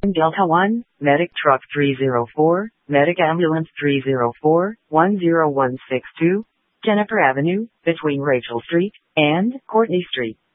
Delta 1, Medic Truck 304, Medic Ambulance 304, 10162, Jennifer Avenue, between Rachel Street and Courtney Street.